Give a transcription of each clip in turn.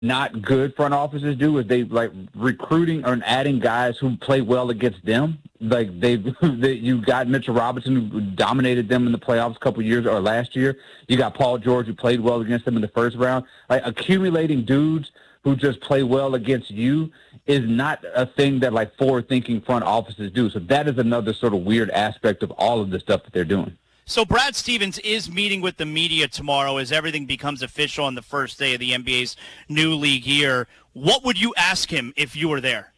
not good front offices do is they like recruiting or adding guys who play well against them. Like you got Mitchell Robinson who dominated them in the playoffs a couple years or last year. You got Paul George who played well against them in the first round. Like accumulating dudes who just play well against you is not a thing that like forward-thinking front offices do. So that is another sort of weird aspect of all of the stuff that they're doing. So Brad Stevens is meeting with the media tomorrow as everything becomes official on the first day of the NBA's new league year. What would you ask him if you were there?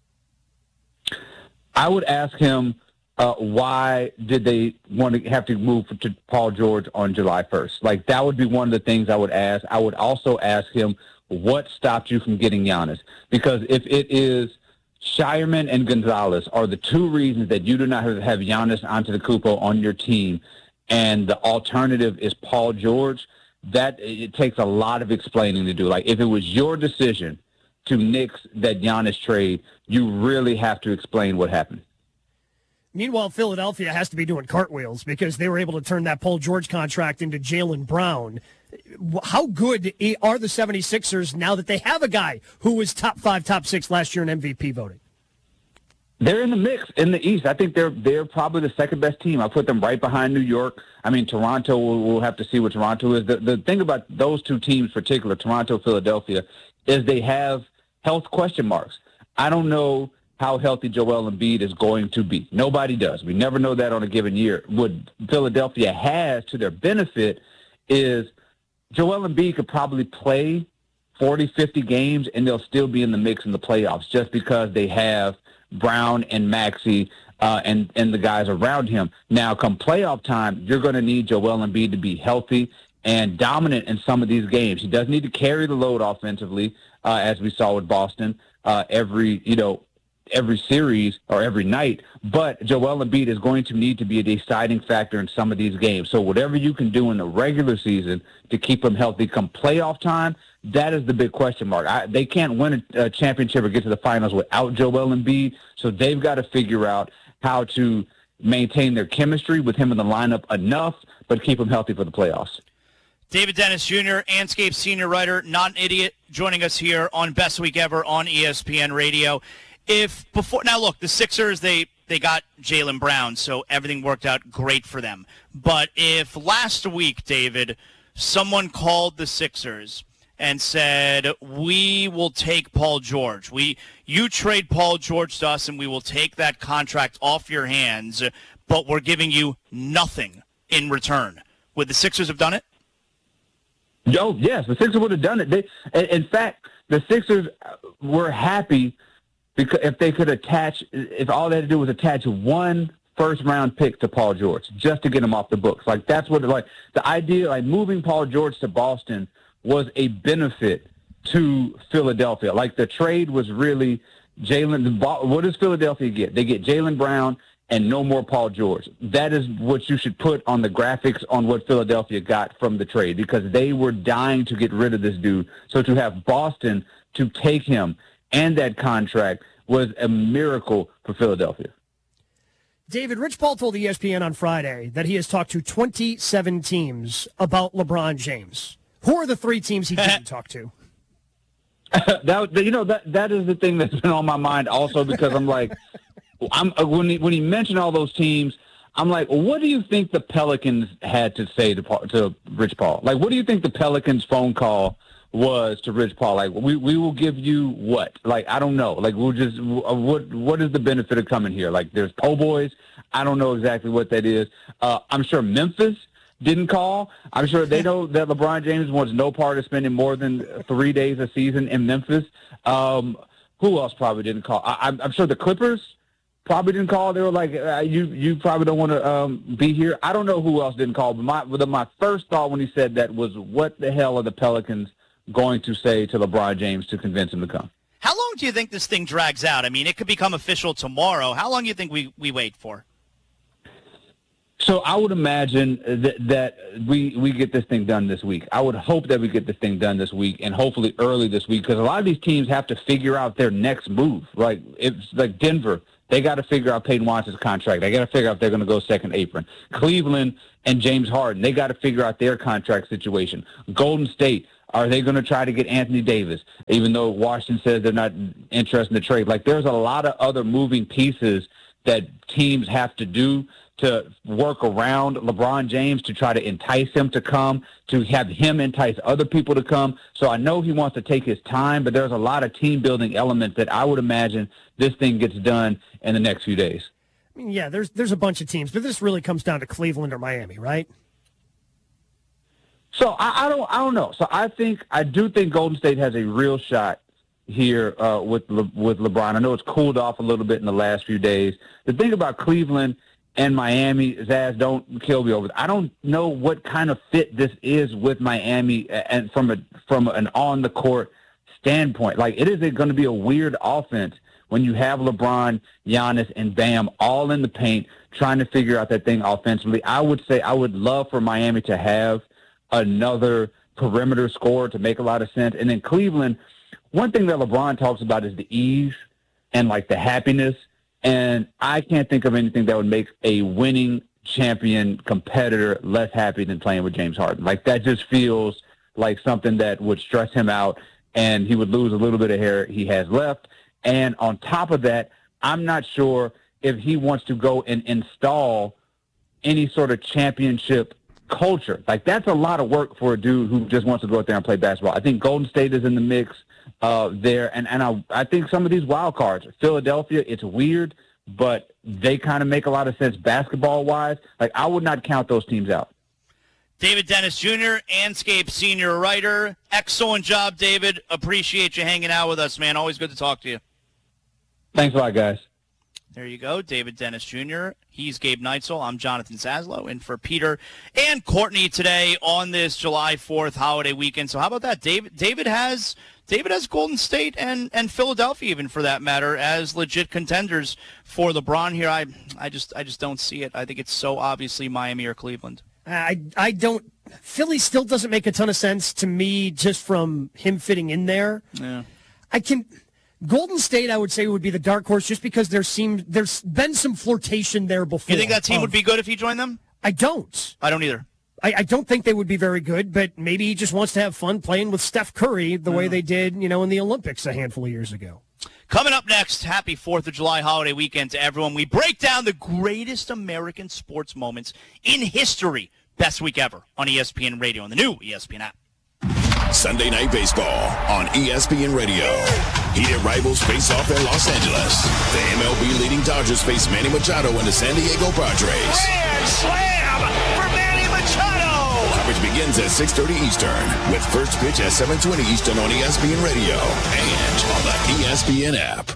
I would ask him why did they want to have to move to Paul George on July 1st? Like, that would be one of the things I would ask. I would also ask him what stopped you from getting Giannis? Because if it is Shireman and Gonzalez are the two reasons that you do not have Giannis Antetokounmpo on your team, and the alternative is Paul George, that it takes a lot of explaining to do. Like, if it was your decision to nix that Giannis trade, you really have to explain what happened. Meanwhile, Philadelphia has to be doing cartwheels because they were able to turn that Paul George contract into Jaylen Brown. How good are the 76ers now that they have a guy who was top 5, top 6 last year in MVP voting? They're in the mix in the East. I think they're probably the second best team. I put them right behind New York. I mean, Toronto, we'll have to see what Toronto is. The thing about those two teams, particular Toronto, Philadelphia, is they have health question marks. I don't know how healthy Joel Embiid is going to be. Nobody does. We never know that on a given year. What Philadelphia has to their benefit is Joel Embiid could probably play 40, 50 games, and they'll still be in the mix in the playoffs just because they have Brown and Maxey and the guys around him. Now, come playoff time, you're going to need Joel Embiid to be healthy and dominant in some of these games. He does need to carry the load offensively, as we saw with Boston every series or every night. But Joel Embiid is going to need to be a deciding factor in some of these games. So whatever you can do in the regular season to keep him healthy come playoff time, that is the big question mark. They can't win a championship or get to the finals without Joel Embiid, so they've got to figure out how to maintain their chemistry with him in the lineup enough, but keep him healthy for the playoffs. David Dennis Jr., Anscape senior writer, not an idiot, joining us here on Best Week Ever on ESPN Radio. Now look, the Sixers, they got Jaylen Brown, so everything worked out great for them. But if last week, David, someone called the Sixers and said, we will take Paul George. You trade Paul George to us, and we will take that contract off your hands, but we're giving you nothing in return. Would the Sixers have done it? Yes, the Sixers would have done it. In fact, the Sixers were happy because if all they had to do was attach one first-round pick to Paul George just to get him off the books. Like, that's what, like, the idea, like, moving Paul George to Boston was a benefit to Philadelphia. Like, the trade was really what does Philadelphia get? They get Jaylen Brown and no more Paul George. That is what you should put on the graphics on what Philadelphia got from the trade, because they were dying to get rid of this dude. So to have Boston to take him and that contract was a miracle for Philadelphia. David, Rich Paul told ESPN on Friday that he has talked to 27 teams about LeBron James. Who are the 3 teams he didn't talk to? That is the thing that's been on my mind also, because I'm like, when he mentioned all those teams, I'm like, well, what do you think the Pelicans had to say to Rich Paul? Like, what do you think the Pelicans phone call was to Rich Paul? Like, we will give you what? Like, I don't know. Like, we'll just what is the benefit of coming here? Like, there's po' boys. I don't know exactly what that is. I'm sure Memphis didn't call. I'm sure they know that LeBron James wants no part of spending more than 3 days a season in Memphis. Who else probably didn't call? I'm sure the Clippers probably didn't call. They were like, you probably don't want to be here. I don't know who else didn't call, but my first thought when he said that was, what the hell are the Pelicans going to say to LeBron James to convince him to come? How long do you think this thing drags out? I mean, it could become official tomorrow. How long do you think we wait for? So I would imagine that we get this thing done this week. I would hope that we get this thing done this week, and hopefully early this week, because a lot of these teams have to figure out their next move. Like, it's like Denver, they got to figure out Peyton Watson's contract. They got to figure out if they're going to go second apron. Cleveland and James Harden, they got to figure out their contract situation. Golden State, Are they going to try to get Anthony Davis, even though Washington says they're not interested in the trade? Like, there's a lot of other moving pieces that teams have to do to work around LeBron James to try to entice him to come, to have him entice other people to come. So I know he wants to take his time, but there's a lot of team-building elements that I would imagine this thing gets done in the next few days. I mean, yeah, there's a bunch of teams, but this really comes down to Cleveland or Miami, right? So I don't know. So I do think Golden State has a real shot here with LeBron. I know it's cooled off a little bit in the last few days. The thing about Cleveland and Miami, Zaz, don't kill me over it. I don't know what kind of fit this is with Miami and from an on the court standpoint. Like, it is going to be a weird offense when you have LeBron, Giannis, and Bam all in the paint trying to figure out that thing offensively. I would say I would love for Miami to have another perimeter scorer to make a lot of sense. And then Cleveland, one thing that LeBron talks about is the ease and, like, the happiness. And I can't think of anything that would make a winning champion competitor less happy than playing with James Harden. Like, that just feels like something that would stress him out, and he would lose a little bit of hair he has left. And on top of that, I'm not sure if he wants to go and install any sort of championship culture. Like, that's a lot of work for a dude who just wants to go out there and play basketball. I think Golden State is in the mix there, and I think some of these wild cards, Philadelphia, it's weird, but they kind of make a lot of sense basketball-wise. Like, I would not count those teams out. David Dennis Jr., Anscape senior writer. Excellent job, David. Appreciate you hanging out with us, man. Always good to talk to you. Thanks a lot, guys. There you go, David Dennis Jr. He's Gabe Neitzel. I'm Jonathan Zaslow, in for Peter and Courtney today on this July 4th holiday weekend. So how about that? David has Golden State and Philadelphia, even for that matter, as legit contenders for LeBron here. I just don't see it. I think it's so obviously Miami or Cleveland. I don't. Philly still doesn't make a ton of sense to me just from him fitting in there. Yeah. Golden State, I would say, would be the dark horse just because there's been some flirtation there before. You think that team would be good if he joined them? I don't. I don't either. I don't think they would be very good, but maybe he just wants to have fun playing with Steph Curry the way they did, in the Olympics a handful of years ago. Coming up next, happy 4th of July holiday weekend to everyone. We break down the greatest American sports moments in history. Best week ever on ESPN Radio and the new ESPN app. Sunday Night Baseball on ESPN Radio. Heated rivals face off in Los Angeles. The MLB leading Dodgers face Manny Machado and the San Diego Padres. Grand slam for Manny Machado! Coverage begins at 6:30 Eastern with first pitch at 7:20 Eastern on ESPN Radio and on the ESPN app.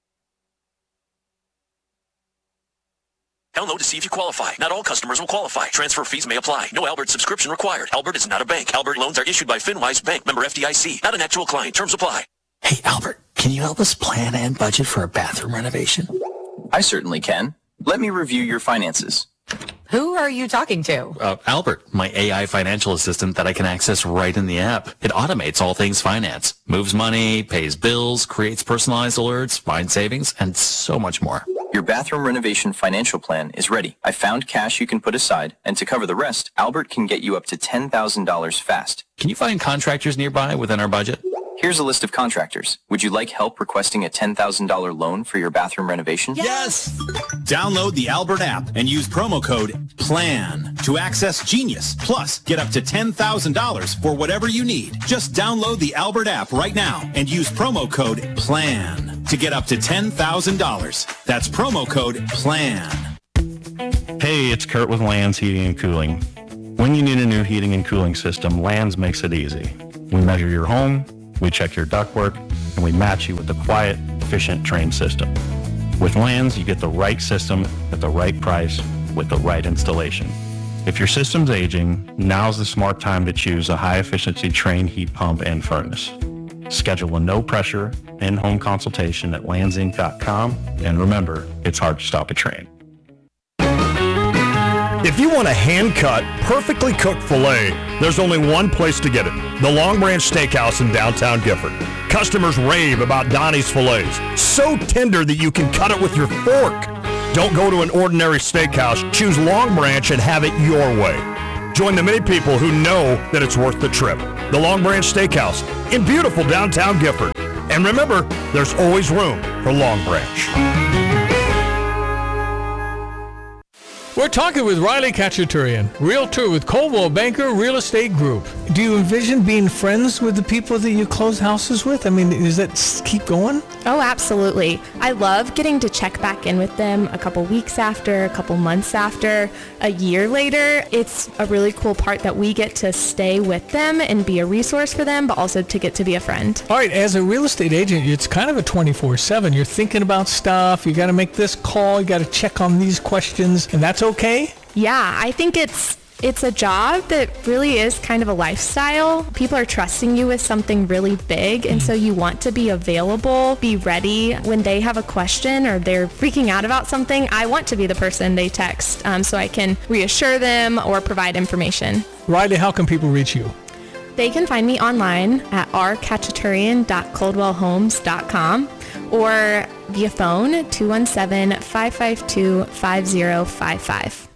Download to see if you qualify. Not all customers will qualify. Transfer fees may apply. No Albert subscription required. Albert is not a bank. Albert loans are issued by FinWise Bank, member FDIC. Not an actual client. Terms apply. Hey, Albert, can you help us plan and budget for a bathroom renovation? I certainly can. Let me review your finances. Who are you talking to? Albert, my AI financial assistant that I can access right in the app. It automates all things finance, moves money, pays bills, creates personalized alerts, finds savings, and so much more. Your bathroom renovation financial plan is ready. I found cash you can put aside, and to cover the rest, Albert can get you up to $10,000 fast. Can you find contractors nearby within our budget? Here's a list of contractors. Would you like help requesting a $10,000 loan for your bathroom renovation? Yes! Download the Albert app and use promo code PLAN to access Genius. Plus, get up to $10,000 for whatever you need. Just download the Albert app right now and use promo code PLAN to get up to $10,000. That's promo code PLAN. Hey, it's Kurt with Lands Heating and Cooling. When you need a new heating and cooling system, Lands makes it easy. We measure your home, we check your ductwork, and we match you with the quiet, efficient, trained system. With Lands, you get the right system at the right price with the right installation. If your system's aging, now's the smart time to choose a high-efficiency trained heat pump and furnace. Schedule a no-pressure, in-home consultation at landsinc.com, and remember, it's hard to stop a train. If you want a hand-cut, perfectly cooked filet, there's only one place to get it, the Long Branch Steakhouse in downtown Gifford. Customers rave about Donnie's fillets, so tender that you can cut it with your fork. Don't go to an ordinary steakhouse, choose Long Branch and have it your way. Join the many people who know that it's worth the trip. The Long Branch Steakhouse in beautiful downtown Gifford. And remember, there's always room for Long Branch. We're talking with Riley Khachaturian, realtor with Coldwell Banker Real Estate Group. Do you envision being friends with the people that you close houses with? I mean, does that keep going? Oh, absolutely. I love getting to check back in with them a couple weeks after, a couple months after, a year later. It's a really cool part that we get to stay with them and be a resource for them, but also to get to be a friend. All right, as a real estate agent, it's kind of a 24/7. You're thinking about stuff. You got to make this call. You got to check on these questions, and that's okay? Yeah, I think it's a job that really is kind of a lifestyle. People are trusting you with something really big, and so you want to be available, be ready when they have a question or they're freaking out about something. I want to be the person they text so I can reassure them or provide information. Riley, how can people reach you? They can find me online at rkhachaturian.coldwellhomes.com or via phone 217-552-5055.